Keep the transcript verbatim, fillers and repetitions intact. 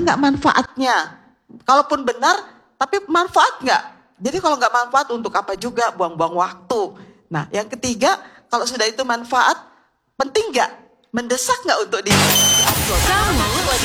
nggak manfaatnya? Kalaupun benar, tapi manfaat nggak? Jadi kalau nggak manfaat untuk apa juga buang-buang waktu. Nah, yang ketiga, kalau sudah itu manfaat, penting nggak? Mendesak nggak untuk di-upload? Kamu lagi